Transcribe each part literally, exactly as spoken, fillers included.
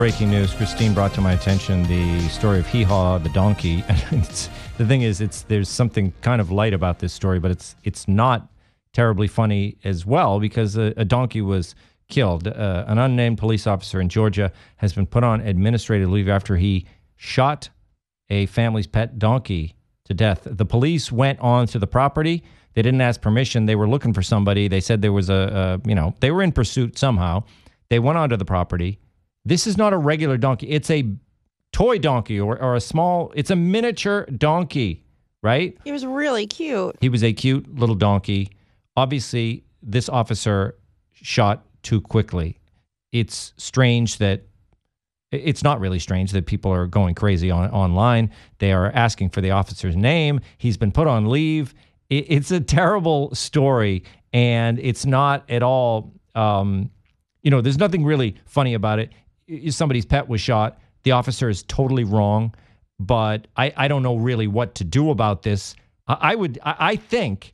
Breaking news, Christine brought to my attention the story of Hee Haw, the donkey. And it's, the thing is, it's there's something kind of light about this story, but it's it's not terribly funny as well because a, a donkey was killed. Uh, an unnamed police officer in Georgia has been put on administrative leave after he shot a family's pet donkey to death. The police went on to the property. They didn't ask permission. They were looking for somebody. They said there was a, a you know, they were in pursuit somehow. They went onto the property. This is not a regular donkey. It's a toy donkey or, or a small, it's a miniature donkey, right? He was really cute. He was a cute little donkey. Obviously, this officer shot too quickly. It's strange that, it's not really strange that people are going crazy on online. They are asking for the officer's name. He's been put on leave. It, it's a terrible story, and it's not at all, um, you know, there's nothing really funny about it. Somebody's pet was shot. The officer is totally wrong, but I, I don't know really what to do about this. I, I would, I, I think,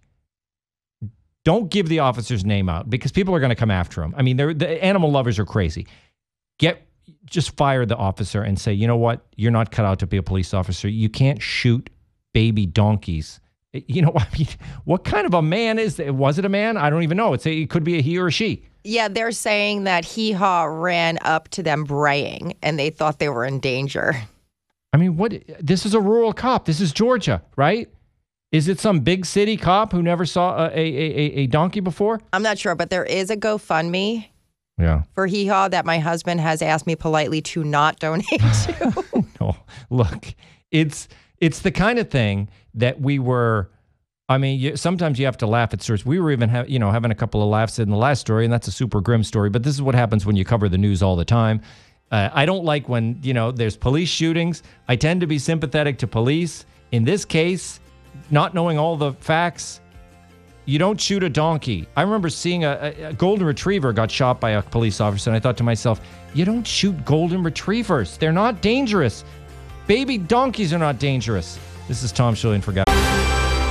don't give the officer's name out because people are going to come after him. I mean, they're, the animal lovers are crazy. Get, just fire the officer and say, you know what? You're not cut out to be a police officer. You can't shoot baby donkeys. You know, I mean, what kind of a man is that? Was it a man? I don't even know. It's a, it could be a he or a she. Yeah, they're saying that Hee Haw ran up to them braying, and they thought they were in danger. I mean, what? This is a rural cop. This is Georgia, right? Is it some big city cop who never saw a, a, a, a donkey before? I'm not sure, but there is a GoFundMe yeah. for Hee Haw that my husband has asked me politely to not donate to. No, look, it's it's the kind of thing that we were. I mean, you, sometimes you have to laugh at stories. We were even, ha- you know, having a couple of laughs in the last story, and that's a super grim story. But this is what happens when you cover the news all the time. Uh, I don't like when, you know, there's police shootings. I tend to be sympathetic to police. In this case, not knowing all the facts, you don't shoot a donkey. I remember seeing a, a, a golden retriever got shot by a police officer, and I thought to myself, you don't shoot golden retrievers. They're not dangerous. Baby donkeys are not dangerous. This is Tom Shillian for